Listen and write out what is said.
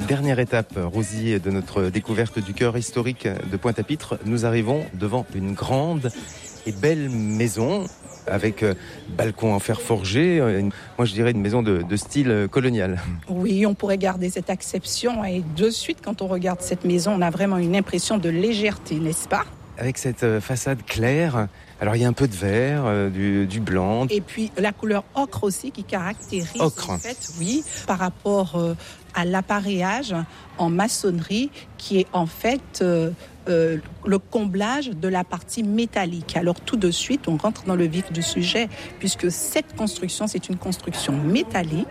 Dernière étape, Rosie, de notre découverte du cœur historique de Pointe-à-Pitre. Nous arrivons devant une grande et belle maison avec balcon en fer forgé. Moi, je dirais une maison de style colonial. Oui, on pourrait garder cette acception. Et de suite, quand on regarde cette maison, on a vraiment une impression de légèreté, n'est-ce pas ? Avec cette façade claire, alors il y a un peu de vert, du blanc. Et puis la couleur ocre aussi qui caractérise Ocre. En fait, oui, par rapport à l'appareillage en maçonnerie qui est en fait le comblage de la partie métallique. Alors tout de suite, on rentre dans le vif du sujet puisque cette construction, c'est une construction métallique